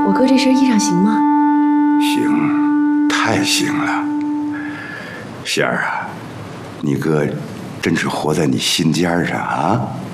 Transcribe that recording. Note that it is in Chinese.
我哥这身衣裳行吗？ 行，太行了。仙儿啊，你哥真是活在你心尖上啊！